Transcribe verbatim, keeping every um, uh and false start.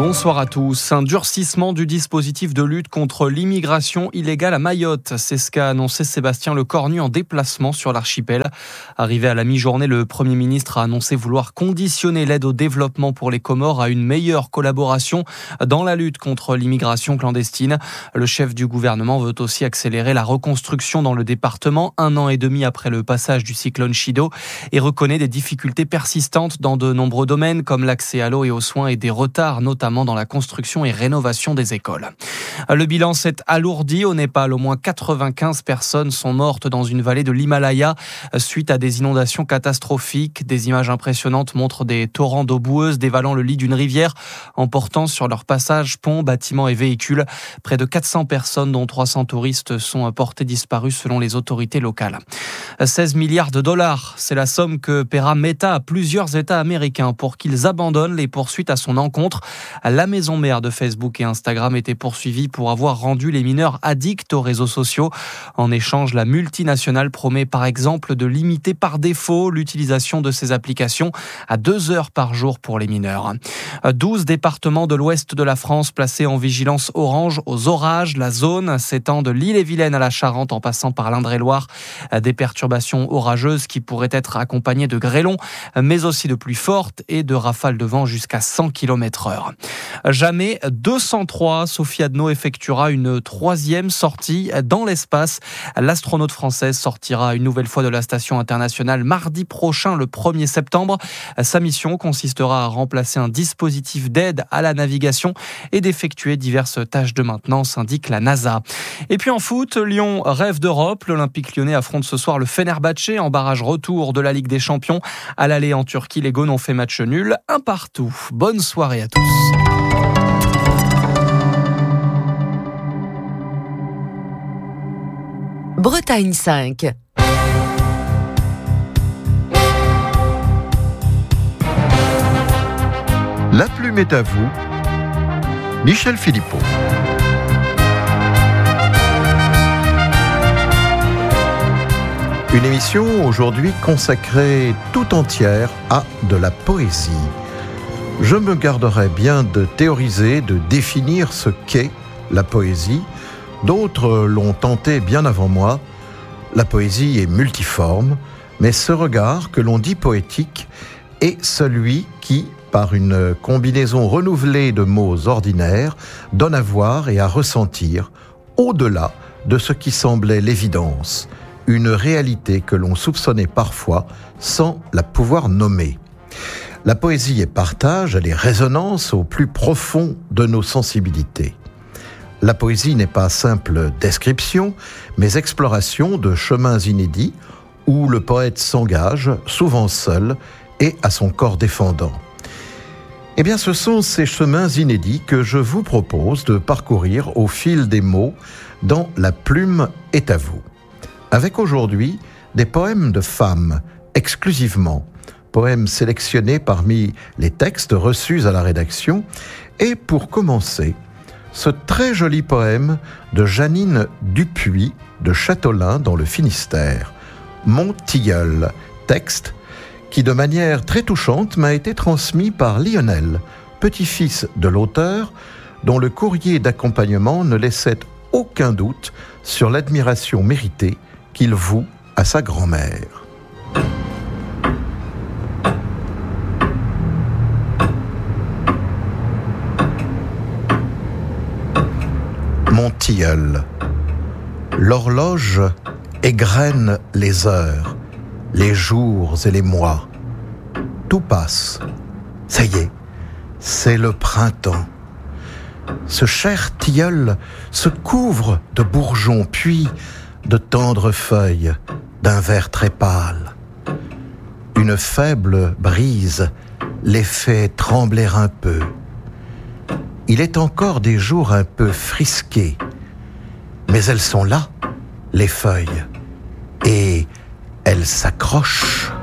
Bonsoir à tous. Un durcissement du dispositif de lutte contre l'immigration illégale à Mayotte. C'est ce qu'a annoncé Sébastien Lecornu en déplacement sur l'archipel. Arrivé à la mi-journée, le Premier ministre a annoncé vouloir conditionner l'aide au développement pour les Comores à une meilleure collaboration dans la lutte contre l'immigration clandestine. Le chef du gouvernement veut aussi accélérer la reconstruction dans le département un an et demi après le passage du cyclone Chido et reconnaît des difficultés persistantes dans de nombreux domaines comme l'accès à l'eau et aux soins et des retards, notamment dans la construction et rénovation des écoles. Le bilan s'est alourdi au Népal. Au moins quatre-vingt-quinze personnes sont mortes dans une vallée de l'Himalaya suite à des inondations catastrophiques. Des images impressionnantes montrent des torrents d'eau boueuse dévalant le lit d'une rivière, emportant sur leur passage ponts, bâtiments et véhicules. Près de quatre cents personnes, dont trois cents touristes, sont portées disparues selon les autorités locales. seize milliards de dollars, c'est la somme que paiera Meta à plusieurs États américains pour qu'ils abandonnent les poursuites à son encontre. La maison mère de Facebook et Instagram était poursuivie pour avoir rendu les mineurs addicts aux réseaux sociaux. En échange, la multinationale promet par exemple de limiter par défaut l'utilisation de ces applications à deux heures par jour pour les mineurs. douze départements de l'ouest de la France placés en vigilance orange aux orages. La zone s'étend de l'Ille-et-Vilaine à la Charente en passant par l'Indre-et-Loire. Des perturbations orageuses qui pourraient être accompagnées de grêlons, mais aussi de pluies fortes et de rafales de vent jusqu'à cent kilomètres heure. Jamais deux cent trois, Sophie Adno effectuera une troisième sortie dans l'espace. L'astronaute française sortira une nouvelle fois de la station internationale mardi prochain, le premier septembre. Sa mission consistera à remplacer un dispositif d'aide à la navigation et d'effectuer diverses tâches de maintenance, indique la NASA. Et puis en foot, Lyon rêve d'Europe. L'Olympique lyonnais affronte ce soir le Fenerbahçe en barrage retour de la Ligue des Champions. À l'aller en Turquie, les Gones ont fait match nul, un partout. Bonne soirée à tous. Bretagne cinq. La plume est à vous, Michel Philippot. Une émission aujourd'hui consacrée tout entière à de la poésie. Je me garderai bien de théoriser, de définir ce qu'est la poésie. D'autres l'ont tenté bien avant moi. La poésie est multiforme, mais ce regard que l'on dit poétique est celui qui, par une combinaison renouvelée de mots ordinaires, donne à voir et à ressentir, au-delà de ce qui semblait l'évidence, une réalité que l'on soupçonnait parfois sans la pouvoir nommer. La poésie est partage, elle est résonance au plus profond de nos sensibilités. La poésie n'est pas simple description, mais exploration de chemins inédits où le poète s'engage, souvent seul, et à son corps défendant. Eh bien, ce sont ces chemins inédits que je vous propose de parcourir au fil des mots dans La plume est à vous. Avec aujourd'hui des poèmes de femmes, exclusivement, poèmes sélectionnés parmi les textes reçus à la rédaction, et pour commencer, ce très joli poème de Janine Dupuis de Châteaulin dans le Finistère, Mon tilleul, texte qui de manière très touchante m'a été transmis par Lionel, petit-fils de l'auteur, dont le courrier d'accompagnement ne laissait aucun doute sur l'admiration méritée qu'il voue à sa grand-mère. Mon tilleul, l'horloge égrène les heures, les jours et les mois. Tout passe. Ça y est, c'est le printemps. Ce cher tilleul se couvre de bourgeons, puis de tendres feuilles d'un vert très pâle. Une faible brise les fait trembler un peu. Il est encore des jours un peu frisqués, mais elles sont là, les feuilles, et elles s'accrochent.